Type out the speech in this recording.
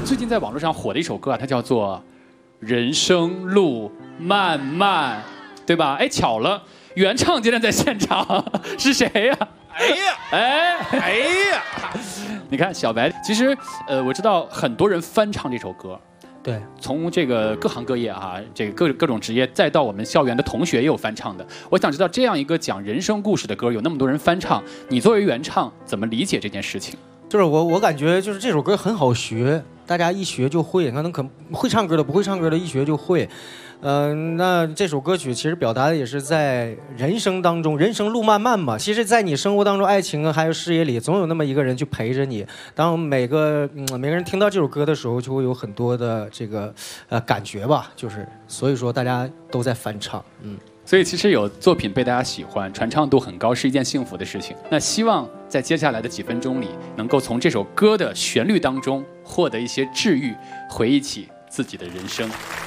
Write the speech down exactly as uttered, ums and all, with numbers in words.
最近在网络上火的一首歌啊，它叫做《人生路漫漫》，对吧？哎，巧了，原唱今天在现场，是谁呀？ 哎呀， 哎哎呀， 你看小白，其实呃，我知道很多人翻唱这首歌。 对， 从这个各行各业啊，这个各各种职业，再到我们校园的同学也有翻唱的。我想知道，这样一个讲人生故事的歌，有那么多人翻唱，你作为原唱怎么理解这件事情？ 就是我我感觉就是这首歌很好学，大家一学就会，可能可会唱歌的不会唱歌的一学就会。嗯、呃，那这首歌曲其实表达的也是在人生当中，人生路漫漫嘛。其实，在你生活当中，爱情啊，还有事业里，总有那么一个人去陪着你。当每个嗯每个人听到这首歌的时候，就会有很多的这个呃感觉吧。就是所以说，大家都在翻唱，嗯。 所以其实有作品被大家喜欢，传唱度很高，是一件幸福的事情。那希望在接下来的几分钟里，能够从这首歌的旋律当中获得一些治愈，回忆起自己的人生。